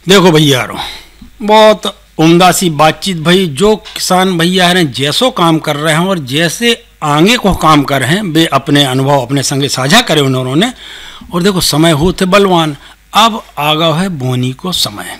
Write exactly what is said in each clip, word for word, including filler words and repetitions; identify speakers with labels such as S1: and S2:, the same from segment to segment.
S1: देखो भैया, बहुत उम्दा सी बातचीत भाई। जो किसान भैया हैं जैसो काम कर रहे हैं और जैसे आगे को काम कर रहे हैं, वे अपने अनुभव अपने संगे साझा करे उन्होंने। और देखो समय होते बलवान, अब आगा है बोनी को समय।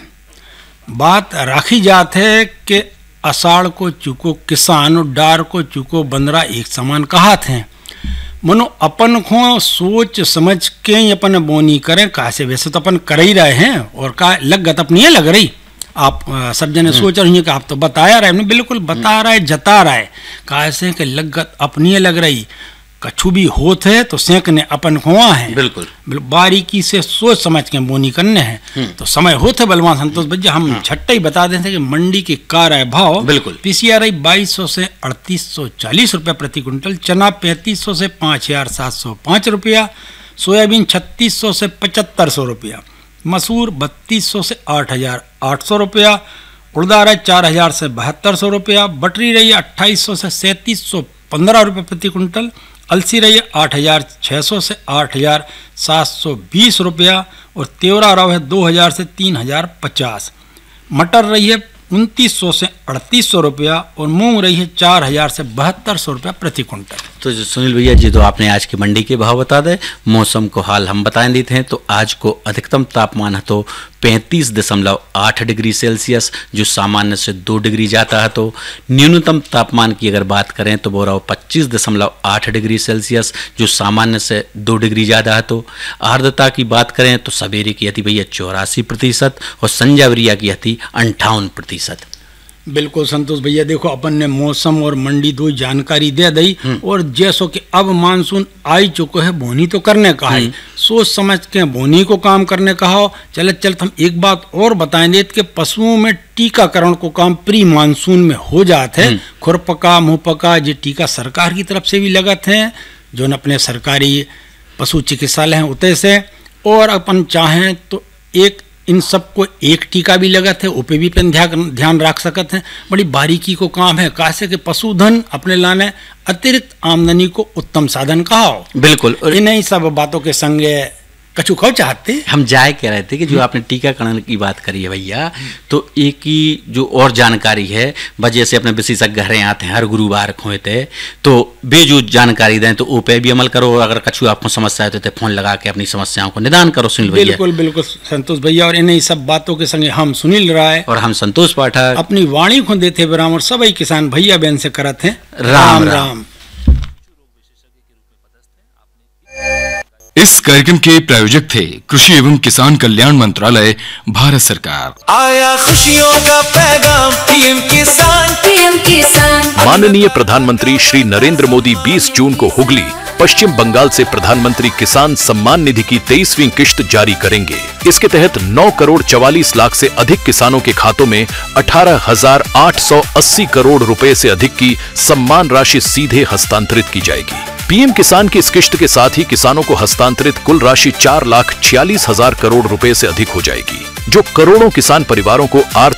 S1: बात राखी जात है कि अषाढ़ को चुको किसान और डार को चुको बंदरा एक समान कहात हैं। मनो अपन को सोच समझ के ही अपन बोनी करें। कैसे वैसे तो अपन कर ही रहे हैं और का लगत अपनी है लग रही। आप सब जने सोच रहे हैं कि आप तो बताया रहे हैं, बिल्कुल बता रहा है, जता रहा है। कैसे कि लगत अपनी लग रही। कछु भी होत है तो सेंकने अपन हुआ है,
S2: बिल्कुल
S1: बारीकी से सोच समझ के बोनी करने हैं। तो समय होते बलवान संतोष भैया, हम छट्टा ही बता देते कि मंडी के कार है भाव।
S2: बिल्कुल
S1: पीसीआरआई बाईस सौ से अड़तीस सौ चालीस रुपया प्रति क्विंटल, चना पैंतीस सौ से पाँच हजार सात सौ पाँच रुपया, सोयाबीन छत्तीस सौ से पचहत्तर सौ रुपया, मसूर बत्तीस सौ से आठ हजार आठ सौ रुपया, उड़दा है चार हजार से बहत्तर सौ रुपया, बटरी रही है अट्ठाईस सौ से सैंतीस सौ पंद्रह रुपये प्रति क्विंटल, अलसी रही है आठ हजार छः सौ से आठ हजार सात सौ बीस रुपया, और तेवरा रव है दो हजार से तीन हजार पचास। मटर रही है उनतीस सौ से अड़तीस सौ रुपया, और मूंग रही है चार हजार से बहत्तर सौ रुपया प्रति क्विंटल।
S2: तो सुनील भैया जी, तो आपने आज की मंडी के भाव बता दे, मौसम को हाल हम बता देते हैं। तो आज को अधिकतम तापमान है तो पैंतीस दशमलव आठ डिग्री सेल्सियस, जो सामान्य से दो डिग्री जाता है। तो न्यूनतम तापमान की अगर बात करें तो वो रहा पच्चीस दशमलव आठ डिग्री सेल्सियस, जो सामान्य से दो डिग्री ज़्यादा है। तो आर्द्रता की बात करें तो सवेरे की थी भैया चौरासी प्रतिशत और संजावरिया की थी अंठावन प्रतिशत।
S1: बिल्कुल संतोष भैया, देखो अपन ने मौसम और मंडी दो जानकारी दे दी। और जैसो कि अब मानसून आई चुको है, बोनी तो करने का है, सोच समझ के बोनी को काम करने का हो। चले चल हम एक बात और बताएंगे कि पशुओं में टीकाकरण को काम प्री मानसून में हो जाते हैं। खुरपका मुँहपका ये टीका सरकार की तरफ से भी लगत हैं, जो न अपने सरकारी पशु चिकित्सालय हैं उतने से। और अपन चाहें तो एक इन सबको एक टीका भी लगत है, ऊपर भी पेन ध्यान ध्यान रख सकते हैं। बड़ी बारीकी को काम है। कैसे कि पशुधन अपने लाने अतिरिक्त आमदनी को उत्तम साधन कहा हो।
S2: बिल्कुल, और
S1: इन्हीं सब बातों के संगे कछु खाओ चाहते
S2: हम जाए कह रहे थे कि जो आपने टीकाकरण की बात करी है भैया, तो एक ही जो और जानकारी है, वजह से अपने विशेषज्ञ घरे आते हैं हर गुरुवार खोए थे, तो वे जो जानकारी दें तो वो पे भी अमल करो। अगर कछु आपको समस्या है तो फोन लगा के अपनी समस्याओं को निदान करो सुनील भैया।
S1: बिल्कुल बिल्कुल संतोष भैया, और इन्हीं सब बातों के संगे हम सुनील राय
S2: और हम संतोष पाठक
S1: अपनी वाणी को देते विराम, और सभी किसान भैया बहन से करत हैं
S2: राम राम, राम।
S3: इस कार्यक्रम के प्रायोजक थे कृषि एवं किसान कल्याण मंत्रालय, भारत सरकार।
S4: आया खुशियों का पैगाम पीएम किसान, पीएम किसान।
S5: माननीय प्रधानमंत्री श्री नरेंद्र मोदी बीस जून को हुगली, पश्चिम बंगाल से प्रधानमंत्री किसान सम्मान निधि की तेईसवीं किश्त जारी करेंगे। इसके तहत नौ करोड़ चवालीस लाख से अधिक किसानों के खातों में अठारह हजार आठ सौ अस्सी करोड़ रुपए से अधिक की सम्मान राशि सीधे हस्तांतरित की जाएगी। पीएम किसान की इस किश्त के साथ ही किसानों को हस्तांतरित कुल राशि चार लाख छियालीस हजार करोड़ रुपए से अधिक हो जाएगी, जो करोड़ों किसान परिवारों को आर्थिक